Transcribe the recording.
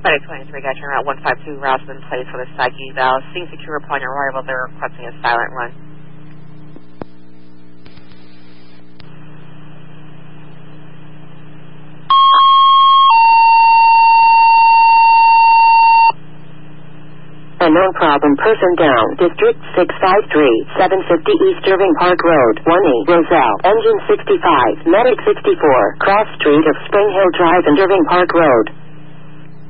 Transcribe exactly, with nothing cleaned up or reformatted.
Friday twenty-three, got your route one five two, Roslyn Place for the psyche valve. Seeing secure upon your arrival, they're requesting a silent run. Unknown problem person down. District six five three, seven fifty East Irving Park Road, one E, Roselle. Engine sixty-five, Medic sixty-four, Cross Street of Spring Hill Drive and Irving Park Road.